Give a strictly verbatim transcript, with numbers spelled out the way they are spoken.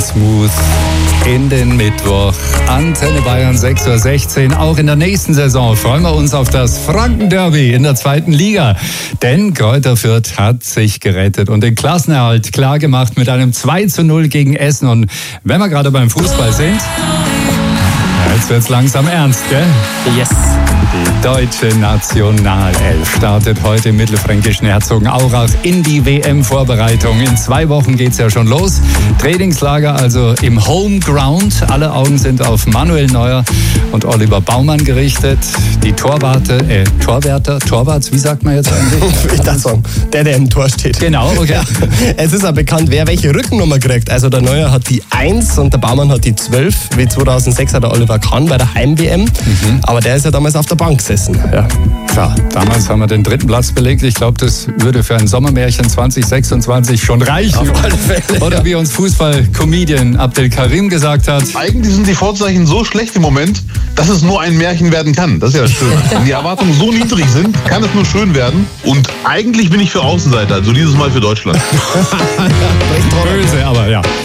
smooth in den Mittwoch. Antenne Bayern sechs Uhr sechzehn. Auch in der nächsten Saison freuen wir uns auf das Franken-Derby in der zweiten Liga. Denn Greuther Fürth hat sich gerettet und den Klassenerhalt klargemacht mit einem zwei zu null gegen Essen. Und wenn wir gerade beim Fußball sind, ja, jetzt wird's langsam ernst, gell? Yes. Die deutsche Nationalelf startet heute im mittelfränkischen Herzogenaurach in die W M-Vorbereitung. In zwei Wochen geht's ja schon los. Trainingslager also im Homeground. Alle Augen sind auf Manuel Neuer und Oliver Baumann gerichtet. Die Torwarte, äh, Torwärter, Torwarts, wie sagt man jetzt eigentlich? Ich darf sagen, der, der im Tor steht. Genau, okay. Ja, es ist ja bekannt, wer welche Rückennummer kriegt. Also der Neuer hat die eins und der Baumann hat die zwölf. Wie zweitausendsechs hat der Oliver Kahn bei der Heim-W M. Mhm. Aber der ist ja damals auf der Bank gesessen. Ja. Klar, damals haben wir den dritten Platz belegt. Ich glaube, das würde für ein Sommermärchen zwanzig sechsundzwanzig schon reichen. Auf alle Fälle. Oder wie uns Fußball-Comedian Abdel Karim gesagt hat. Eigentlich sind die Vorzeichen so schlecht im Moment, dass es nur ein Märchen werden kann. Das ist ja das Schöne. Wenn die Erwartungen so niedrig sind, kann es nur schön werden. Und eigentlich bin ich für Außenseiter, also dieses Mal für Deutschland. Böse, aber ja.